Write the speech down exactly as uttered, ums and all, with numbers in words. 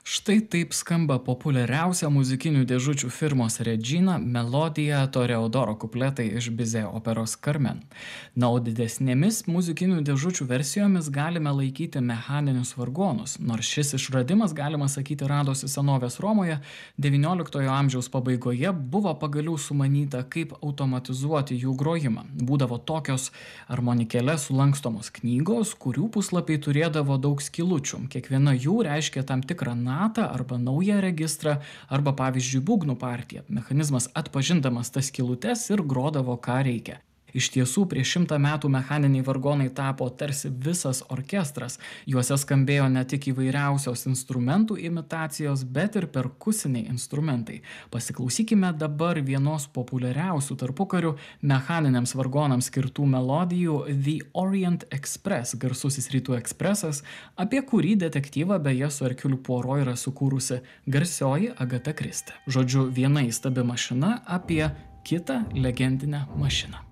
Štai taip skamba populiariausia muzikinių dėžučių firmos Regina melodija Toreadoro kupletai iš Bizė operos Carmen. Na, o didesnėmis muzikinių dėžučių versijomis galime laikyti mechaninius vargonus, nors šis išradimas, galima sakyti, radosi senovės Romoje, devynioliktojo amžiaus pabaigoje buvo pagaliau sumanyta, kaip automatizuoti jų grojimą. Būdavo tokios armonikėlės sulankstomos knygos, kurių puslapiai turėdavo daug skylučių. Kiekviena jų reiškia tam tikrą natą arba naują registrą arba, pavyzdžiui, būgnų partiją. Mechanizmas atpažindamas tas skylutes ir grodavo, ką reikia. Iš tiesų, prieš šimtą metų mechaniniai vargonai tapo tarsi visas orkestras. Juose skambėjo ne tik įvairiausios instrumentų imitacijos, bet ir perkusiniai instrumentai. Pasiklausykime dabar vienos populiariausių tarpukarių mechaniniams vargonams skirtų melodijų The Orient Express, garsusis Rytų ekspresas, apie kurį detektyvą beje su Herkiuliu Puaro yra sukūrusi garsioji Agata Kristi. Žodžiu, viena įstabi mašina apie kitą legendinę mašiną.